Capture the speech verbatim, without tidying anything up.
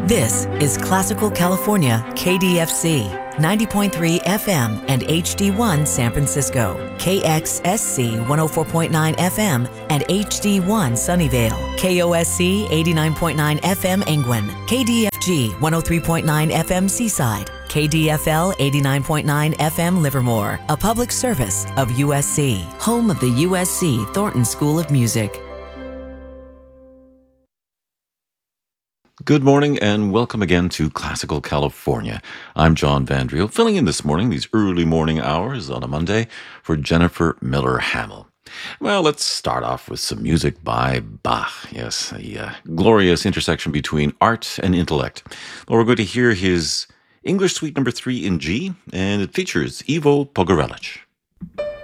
This is Classical California, K D F C, ninety point three F M and H D one San Francisco, K X S C one oh four point nine F M and H D one Sunnyvale, K O S C eighty-nine point nine F M Angwin, K D F G one oh three point nine F M Seaside, K D F L eighty-nine point nine F M Livermore, a public service of U S C, home of the U S C Thornton School of Music. Good morning and welcome again to Classical California. I'm John Vandriel, filling in this morning, these early morning hours on a Monday, for Jennifer Miller Hamill. Well, let's start off with some music by Bach. Yes, a uh, glorious intersection between art and intellect. Well, we're going to hear his English Suite number three in G, and it features Ivo Pogorelic.